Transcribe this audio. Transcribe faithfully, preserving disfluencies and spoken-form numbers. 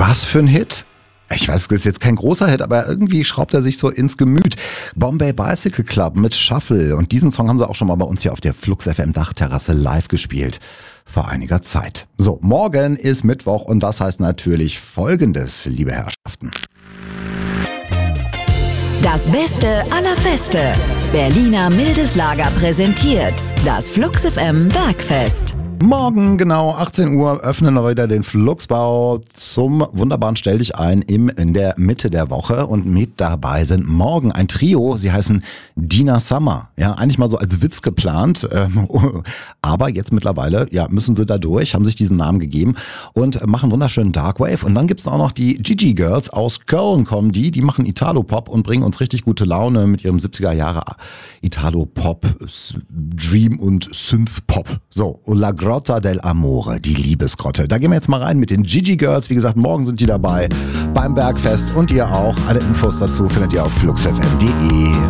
Was für ein Hit? Ich weiß, das ist jetzt kein großer Hit, aber irgendwie schraubt er sich so ins Gemüt. Bombay Bicycle Club mit Shuffle. Und diesen Song haben sie auch schon mal bei uns hier auf der Flux F M Dachterrasse live gespielt. Vor einiger Zeit. So, morgen ist Mittwoch und das heißt natürlich Folgendes, liebe Herrschaften. Das Beste aller Feste. Berliner Mildes Lager präsentiert das Flux F M Bergfest. Morgen genau achtzehn Uhr öffnen wir wieder den Fluxbau zum wunderbaren Stell dich ein im, in der Mitte der Woche und mit dabei sind morgen ein Trio, sie heißen Dina Summer, ja eigentlich mal so als Witz geplant, ähm, aber jetzt mittlerweile ja müssen sie da durch, haben sich diesen Namen gegeben und machen wunderschönen Darkwave und dann gibt es auch noch die Gigi Girls aus Köln kommen die, die machen Italo-Pop und bringen uns richtig gute Laune mit ihrem siebziger Jahre Italo-Pop, Dream und Synth-Pop. So, und La Grotta del Amore, die Liebesgrotte. Da gehen wir jetzt mal rein mit den Gigi Girls. Wie gesagt, morgen sind die dabei beim Bergfest und ihr auch. Alle Infos dazu findet ihr auf flux f m punkt d e.